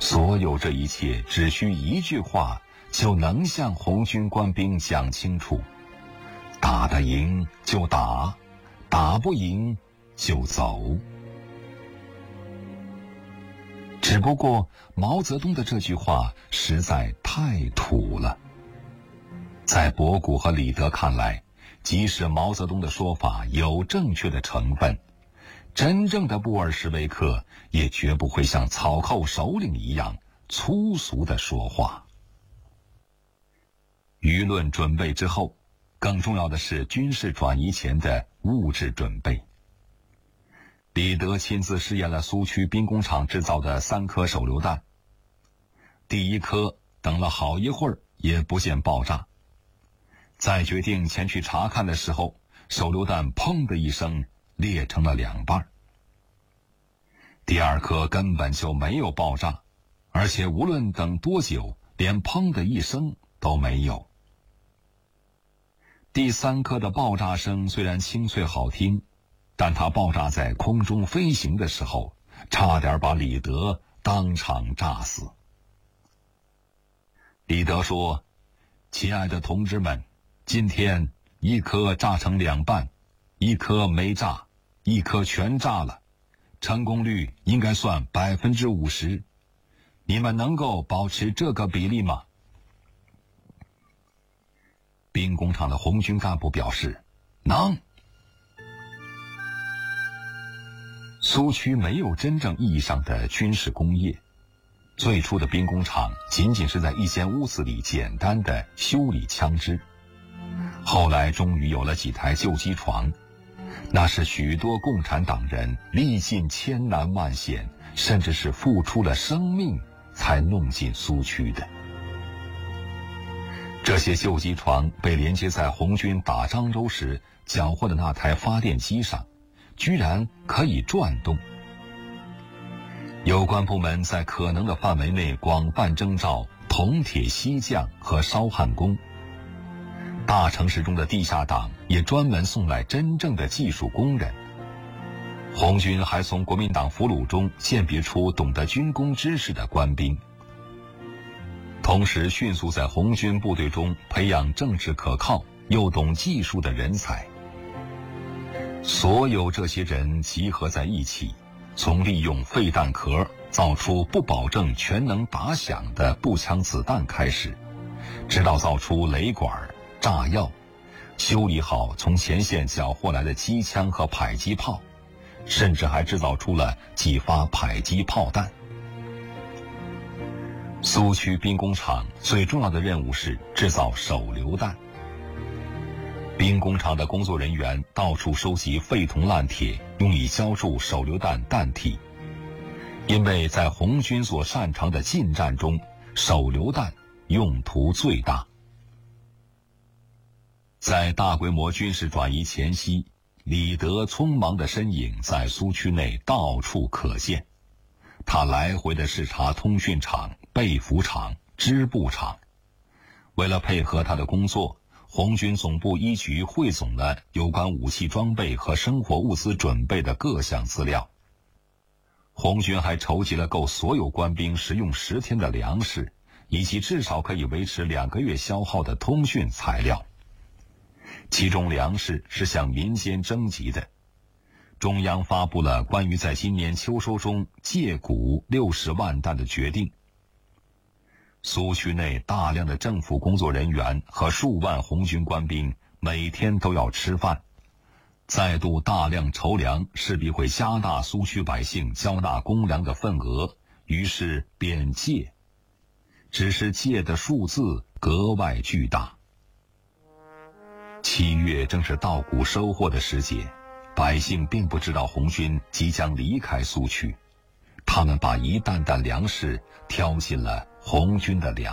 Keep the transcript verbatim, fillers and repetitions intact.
所有这一切只需一句话就能向红军官兵讲清楚：打得赢就打，打不赢就走。只不过毛泽东的这句话实在太土了。在博古和李德看来，即使毛泽东的说法有正确的成分，真正的布尔什维克也绝不会像草寇首领一样粗俗的说话。舆论准备之后，更重要的是军事转移前的物质准备。李德亲自试验了苏区兵工厂制造的三颗手榴弹，第一颗等了好一会儿也不见爆炸，在决定前去查看的时候，手榴弹砰的一声裂成了两半。第二颗根本就没有爆炸，而且无论等多久，连砰的一声都没有。第三颗的爆炸声虽然清脆好听，但它爆炸在空中飞行的时候，差点把李德当场炸死。李德说：“亲爱的同志们，今天一颗炸成两半，一颗没炸，一颗全炸了，成功率应该算百分之五十。你们能够保持这个比例吗？”兵工厂的红军干部表示：“能。”苏区没有真正意义上的军事工业，最初的兵工厂仅仅是在一间屋子里简单的修理枪支。后来终于有了几台旧机床，那是许多共产党人历尽千难万险，甚至是付出了生命才弄进苏区的。这些旧机床被连接在红军打漳州时缴获的那台发电机上，居然可以转动。有关部门在可能的范围内广泛征召铜铁锡匠和烧焊工，大城市中的地下党也专门送来真正的技术工人。红军还从国民党俘虏中鉴别出懂得军工知识的官兵，同时迅速在红军部队中培养政治可靠又懂技术的人才。所有这些人集合在一起，从利用废弹壳造出不保证全能打响的步枪子弹开始，直到造出雷管、炸药，修理好从前线缴获来的机枪和迫击炮，甚至还制造出了几发迫击炮弹。苏区兵工厂最重要的任务是制造手榴弹。兵工厂的工作人员到处收集废铜烂铁，用以浇筑手榴弹弹体。因为在红军所擅长的近战中，手榴弹用途最大。在大规模军事转移前夕，李德匆忙的身影在苏区内到处可见。他来回的视察通讯厂、被服厂、织布厂。为了配合他的工作，红军总部一局汇总了有关武器装备和生活物资准备的各项资料。红军还筹集了够所有官兵食用十天的粮食，以及至少可以维持两个月消耗的通讯材料。其中粮食是向民间征集的。中央发布了关于在今年秋收中借谷六十万担的决定。苏区内大量的政府工作人员和数万红军官兵每天都要吃饭，再度大量筹粮势必会加大苏区百姓交纳公粮的份额，于是便借，只是借的数字格外巨大。七月正是稻谷收获的时节，百姓并不知道红军即将离开苏区，他们把一担担粮食挑进了红军的粮